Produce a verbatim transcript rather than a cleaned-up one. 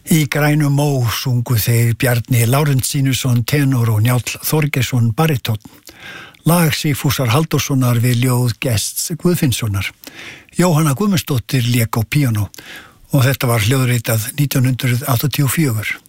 Í Grænum mó sungu þeir Bjarni Lárensínusson tenor og Njáll Þorgeirsson barítónn. Lag Sigfúsar Halldórssonar við ljóð Gests Guðfinnssonar. Jóhanna Guðmundsdóttir lék á píanó og þetta var hljóðritað nítján hundruð áttatíu og fjögur.